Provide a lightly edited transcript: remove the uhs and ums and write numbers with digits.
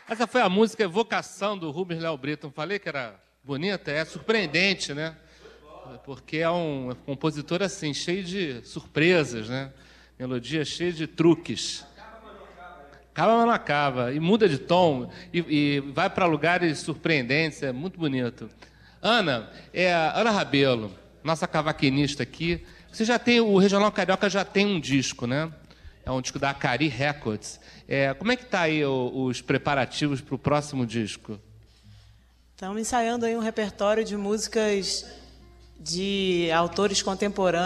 Essa foi a música Evocação do Rubens Léo Brito. Não falei que era bonita? É surpreendente, né? Porque é um compositor assim, cheio de surpresas, né? Melodia cheia de truques. Acaba, mas não acaba. E muda de tom. E vai para lugares surpreendentes. É muito bonito. Ana, Ana Rabelo, nossa cavaquinista aqui. Você já tem, o Regional Carioca já tem um disco, né? É um disco da Acari Records. Como é que tá aí os preparativos para o próximo disco? Estamos ensaiando aí um repertório de músicas de autores contemporâneos.